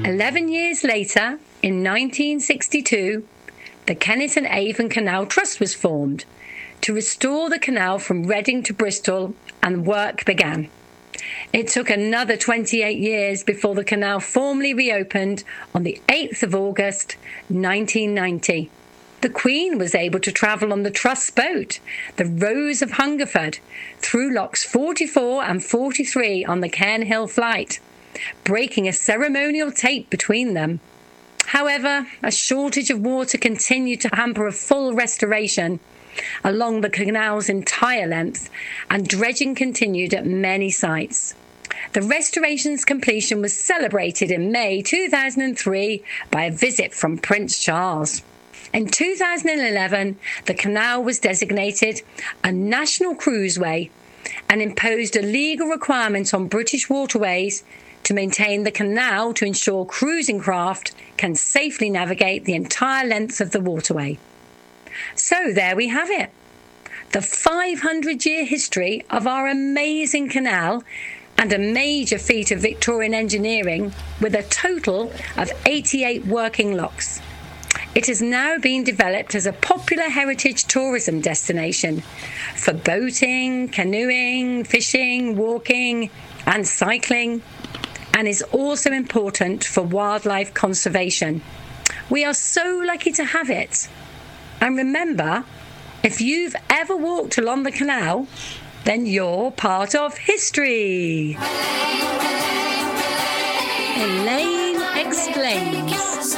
11 years later, in 1962, the Kennet and Avon Canal Trust was formed to restore the canal from Reading to Bristol, and work began. It took another 28 years before the canal formally reopened on the 8th of August, 1990. The Queen was able to travel on the Trust's boat, the Rose of Hungerford, through locks 44 and 43 on the Cairnhill flight, breaking a ceremonial tape between them. However, a shortage of water continued to hamper a full restoration along the canal's entire length, and dredging continued at many sites. The restoration's completion was celebrated in May 2003 by a visit from Prince Charles. In 2011, the canal was designated a national cruiseway and imposed a legal requirement on British waterways to maintain the canal to ensure cruising craft can safely navigate the entire length of the waterway. So there we have it, the 500-year history of our amazing canal, and a major feat of Victorian engineering with a total of 88 working locks. It has now been developed as a popular heritage tourism destination for boating, canoeing, fishing, walking and cycling, and is also important for wildlife conservation. We are so lucky to have it. And remember, if you've ever walked along the canal, then you're part of history. Elaine explains.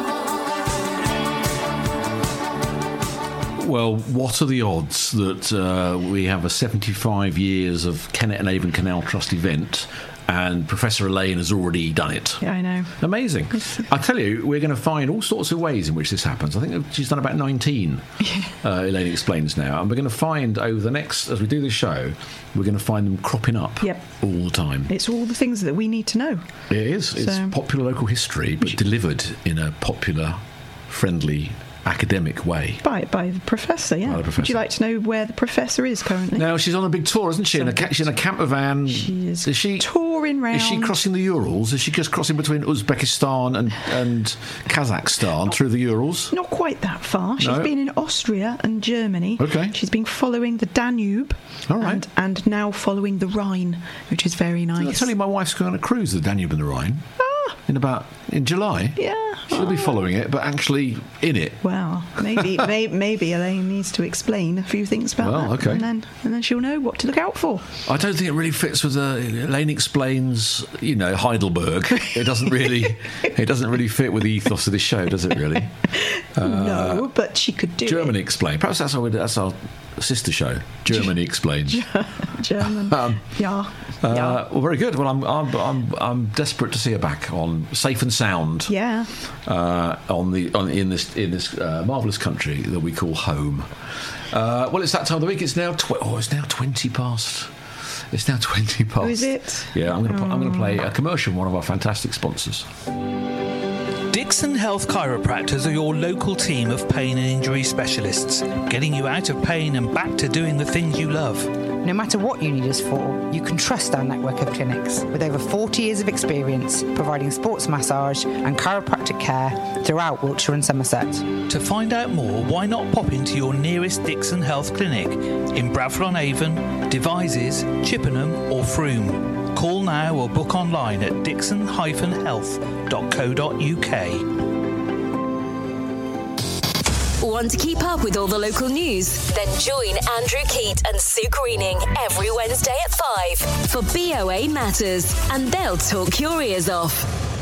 Well, what are the odds that we have a 75 years of Kennet and Avon Canal Trust event and Professor Elaine has already done it? Yeah, I know. Amazing. I tell you, we're going to find all sorts of ways in which this happens. I think she's done about 19, Elaine explains now. And we're going to find over the next, as we do this show, we're going to find them cropping up all the time. It's all the things that we need to know. It is. It's popular local history, but delivered in a popular, friendly, academic way. By the professor, yeah. Would you like to know where the professor is currently? No, she's on a big tour, isn't she? She's in a camper van. She is touring round. Is she crossing the Urals? Is she just crossing between Uzbekistan and Kazakhstan through the Urals? Not quite that far. She's been in Austria and Germany. Okay. She's been following the Danube. All right. And now following the Rhine, which is very nice. I'll tell you, my wife's going on a cruise, the Danube and the Rhine. In July. Yeah. She'll be following it, but actually in it. Well, maybe Elaine needs to explain a few things about that. Okay. And then she'll know what to look out for. I don't think it really fits with Elaine explains, Heidelberg. It doesn't really fit with the ethos of this show, does it really? No, but she could do Germany Explained. Perhaps that's our sister show. Germany Explains. German. Well, very good. Well, I'm desperate to see her back on safe and sound. Yeah. In this marvellous country that we call home. Well, it's that time of the week. It's now 20 past. It's now 20 past. Oh, is it? Yeah, I'm going to play a commercial from one of our fantastic sponsors. Dixon Health Chiropractors are your local team of pain and injury specialists, getting you out of pain and back to doing the things you love. No matter what you need us for, you can trust our network of clinics with over 40 years of experience providing sports massage and chiropractic care throughout Wiltshire and Somerset. To find out more, why not pop into your nearest Dixon Health clinic in Bradford-on-Avon, Devizes, Chippenham or Frome. Call now or book online at dixon-health.co.uk. Want to keep up with all the local news? Then join Andrew Keat and Sue Greening every Wednesday at 5 for BOA Matters, and they'll talk your ears off.